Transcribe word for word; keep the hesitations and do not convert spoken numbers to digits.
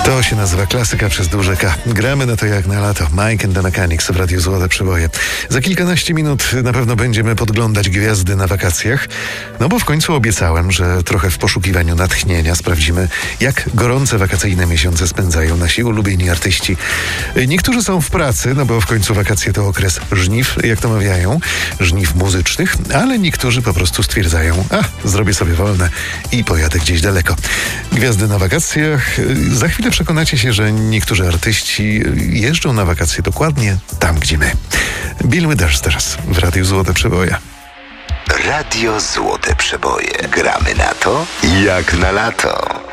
To się nazywa klasyka przez duże K. Gramy na to jak na lato. Mike and the Mechanics w Radiu Złote Przeboje. Za kilkanaście minut na pewno będziemy podglądać gwiazdy na wakacjach, no bo w końcu obiecałem, że trochę w poszukiwaniu natchnienia sprawdzimy, jak gorące wakacyjne miesiące spędzają nasi ulubieni artyści. Niektórzy są w pracy, no bo w końcu wakacje to okres żniw, jak to mawiają, żniw muzycznych, ale niektórzy po prostu stwierdzają, a zrobię sobie wolne i pojadę gdzieś daleko. Gwiazdy na wakacjach. Za chwilę przekonacie się, że niektórzy artyści jeżdżą na wakacje dokładnie tam, gdzie my. Bill Withers teraz w Radiu Złote Przeboje. Radio Złote Przeboje. Gramy na to jak na lato.